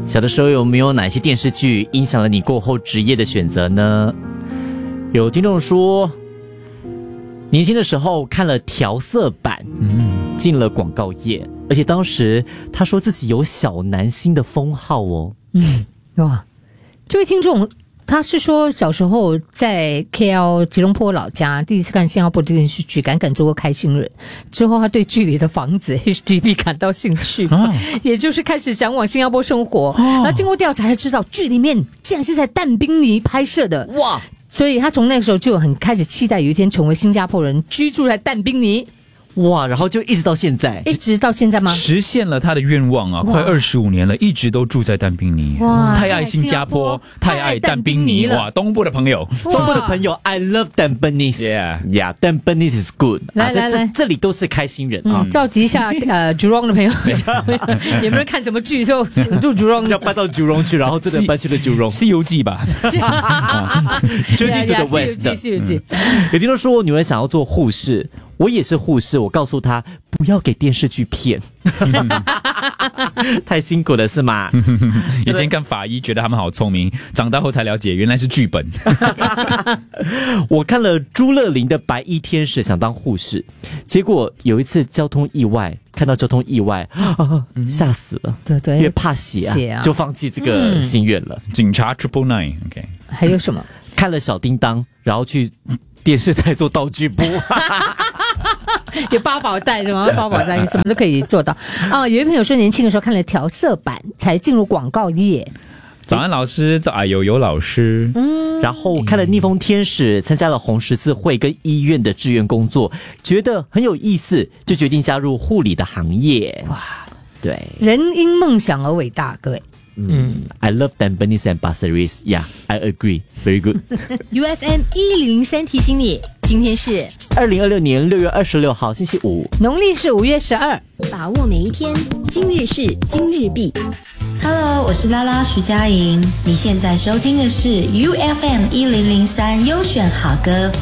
小的时候有没有哪些电视剧影响了你过后职业的选择呢？有听众说，年轻的时候看了调色板，进了广告业，而且当时他说自己有小男星的封号哦。 哇，这位听众他是说小时候在 KL 吉隆坡老家第一次看新加坡的电视剧《敢敢做个开心人》之后，他对剧里的房子 HDB 感到兴趣，也就是开始想往新加坡生活。然后经过调查才知道，剧里面竟然是在但宾尼拍摄的，哇！所以他从那个时候就很开始期待有一天成为新加坡人，居住在但宾尼。 哇，然后就一直到现在， 一直到现在吗？ 实现了他的愿望啊！快25年了，一直都住在但宾尼。哇，太爱新加坡，太爱但宾尼了。哇，东部的朋友 ，I love Tampines。Yeah, Tampines is good。 来， 这里都是开心人啊！ 召集一下Jurong 的朋友，有没有人看什么剧之后想住 Jurong？ 要搬到 Jurong 去，然后真的搬去了 Jurong。 西游记吧 ，Journey to the West。 西游记。 有听说我女儿想要做护士。我也是护士，我告诉他不要给电视剧骗，太辛苦了是吗？ 以前看法医觉得他们好聪明，长大后才了解原来是剧本。 我看了朱乐玲的《白衣天使》，想当护士，结果有一次交通意外，看到交通意外，吓死了。 对， 因为怕血啊，就放弃这个心愿了。 警察 999， OK。 还有什么？ 看了小叮当，然后去电视台做道具部。 有八宝袋是吗？八宝袋什么都可以做到啊！有一朋友说，年轻的时候看了调色板，才进入广告业。 早安老师，有老师。 然后看了逆风天使，参加了红十字会跟医院的志愿工作，觉得很有意思，就决定加入护理的行业。哇，对， 人因梦想而伟大，各位。 I love Tampines and Pasir Ris. Yeah, I agree. Very good. UFM 1003提醒你，今天是 2026年6月26号，星期五， 农历是5月12。 把握每一天，今日事今日毕。 Hello， 我是拉拉徐佳莹，你现在收听的是 UFM 1003优选好歌。